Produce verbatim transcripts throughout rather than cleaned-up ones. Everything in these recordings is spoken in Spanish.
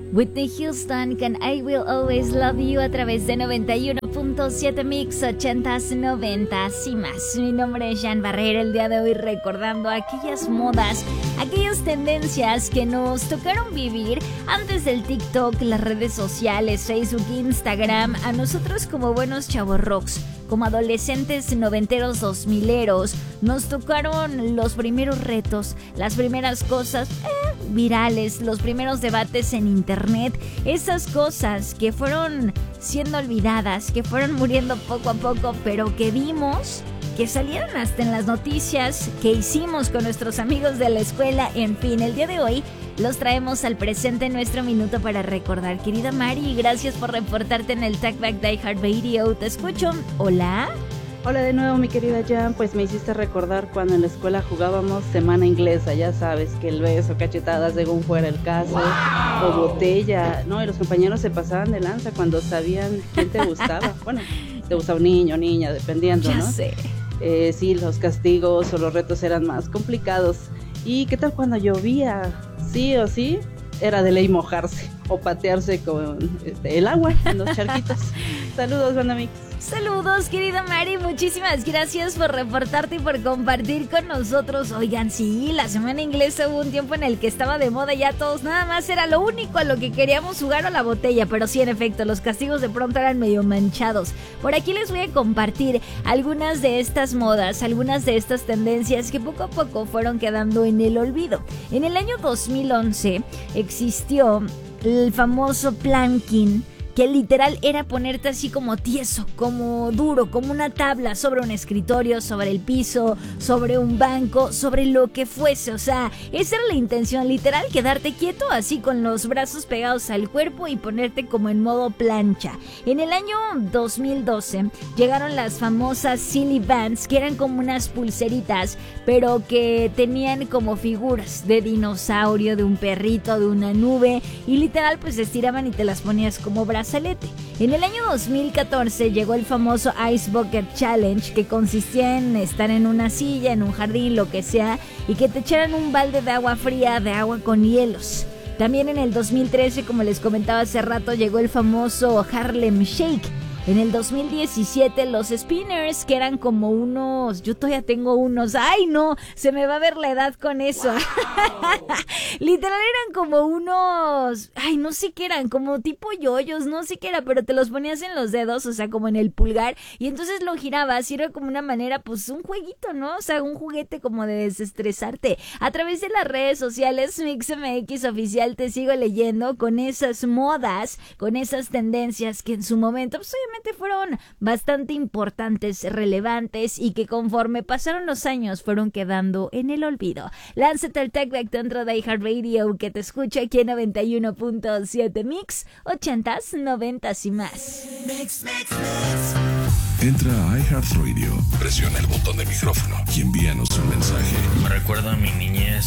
Whitney Houston con I Will Always Love You a través de noventa y uno punto siete Mix, ochentas, noventas y más. Mi nombre es Jan Barrera, el día de hoy recordando aquellas modas, aquellas tendencias que nos tocaron vivir antes del TikTok, las redes sociales, Facebook, Instagram, a nosotros como buenos chavorrocks. Como adolescentes noventeros dos mileros, nos tocaron los primeros retos, las primeras cosas eh, virales, los primeros debates en internet, esas cosas que fueron siendo olvidadas, que fueron muriendo poco a poco, pero que vimos, que salieron hasta en las noticias, que hicimos con nuestros amigos de la escuela. En fin, el día de hoy los traemos al presente en nuestro minuto para recordar. Querida Mari, gracias por reportarte en el Talkback Die Hard Radio. Te escucho. Hola. Hola de nuevo, mi querida Jan. Pues me hiciste recordar cuando en la escuela jugábamos semana inglesa. Ya sabes que el beso, cachetadas según fuera el caso, wow, o botella. No, y los compañeros se pasaban de lanza cuando sabían quién te gustaba. Bueno, te gustaba un niño o niña, dependiendo, ya ¿no? Ya sé. Eh, sí, los castigos o los retos eran más complicados. ¿Y qué tal cuando llovía? Sí o sí, era de ley mojarse o patearse con este, el agua en los charquitos. Saludos, banda mix. Saludos, querida Mari, muchísimas gracias por reportarte y por compartir con nosotros. Oigan, sí, la semana inglesa hubo un tiempo en el que estaba de moda, ya todos nada más era lo único a lo que queríamos jugar, a la botella, pero sí, en efecto, los castigos de pronto eran medio manchados. Por aquí les voy a compartir algunas de estas modas, algunas de estas tendencias que poco a poco fueron quedando en el olvido. En el año dos mil once existió el famoso planking, que literal era ponerte así como tieso, como duro, como una tabla sobre un escritorio, sobre el piso, sobre un banco, sobre lo que fuese. O sea, esa era la intención, literal, quedarte quieto así con los brazos pegados al cuerpo y ponerte como en modo plancha. En el año dos mil doce llegaron las famosas Silly Bands, que eran como unas pulseritas, pero que tenían como figuras de dinosaurio, de un perrito, de una nube, y literal pues se estiraban y te las ponías como brazalete. En el año dos mil catorce llegó el famoso Ice Bucket Challenge, que consistía en estar en una silla, en un jardín, lo que sea, y que te echaran un balde de agua fría, de agua con hielos. También en el dos mil trece, como les comentaba hace rato, llegó el famoso Harlem Shake. En el dos mil diecisiete los spinners, que eran como unos, yo todavía tengo unos, ay no, se me va a ver la edad con eso. Wow. Literal eran como unos, ay no sé qué eran, como tipo yoyos, no sé qué era, pero te los ponías en los dedos, o sea, como en el pulgar, y entonces lo girabas y era como una manera, pues un jueguito, ¿no? O sea, un juguete como de desestresarte. A través de las redes sociales, MixMX Oficial, te sigo leyendo con esas modas, con esas tendencias que en su momento, pues obviamente fueron bastante importantes, relevantes, y que conforme pasaron los años fueron quedando en el olvido. Lánzate al Talkback dentro de iHeart Radio, que te escucha aquí en noventa y uno punto siete Mix, ochentas, noventas y más. Mix, mix, mix. Entra a iHeartRadio, presiona el botón de micrófono y envíanos un mensaje. Me recuerda a mi niñez,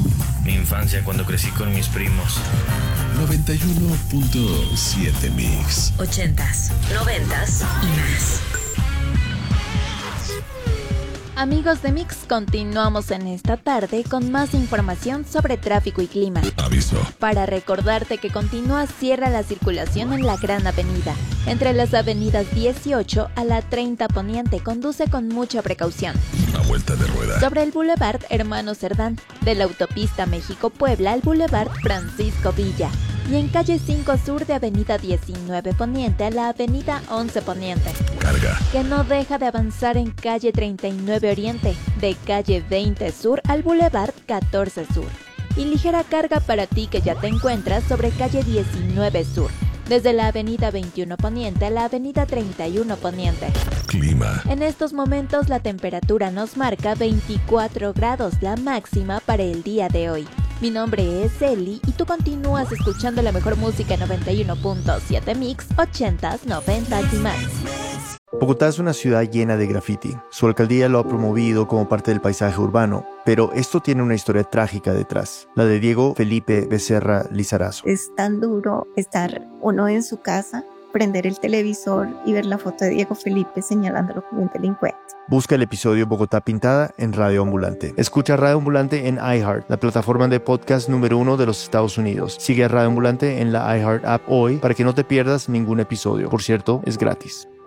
mi infancia cuando crecí con mis primos. noventa y uno punto siete Mix. Ochentas, noventas y más. Amigos de Mix, continuamos en esta tarde con más información sobre tráfico y clima. Aviso. Para recordarte que continúa cierra la circulación en la Gran Avenida. Entre las avenidas dieciocho a la treinta Poniente, conduce con mucha precaución. Una vuelta de rueda. Sobre el Boulevard Hermano Cerdán, de la autopista México-Puebla al Boulevard Francisco Villa. Y en calle cinco Sur de avenida diecinueve Poniente a la avenida once Poniente. Carga. Que no deja de avanzar en calle treinta y nueve Oriente, de calle veinte Sur al Boulevard catorce Sur. Y ligera carga para ti que ya te encuentras sobre calle diecinueve Sur, desde la avenida veintiuno Poniente a la avenida treinta y uno Poniente. Clima. En estos momentos la temperatura nos marca veinticuatro grados, la máxima para el día de hoy. Mi nombre es Eli y tú continúas escuchando la mejor música en noventa y uno punto siete Mix, ochentas, noventas y más. Bogotá es una ciudad llena de graffiti. Su alcaldía lo ha promovido como parte del paisaje urbano, pero esto tiene una historia trágica detrás, la de Diego Felipe Becerra Lizarazo. Es tan duro estar uno en su casa prender el televisor y ver la foto de Diego Felipe señalándolo como un delincuente. Busca el episodio Bogotá Pintada en Radio Ambulante. Escucha Radio Ambulante en iHeart, la plataforma de podcast número uno de los Estados Unidos. Sigue a Radio Ambulante en la iHeart app hoy para que no te pierdas ningún episodio. Por cierto, es gratis.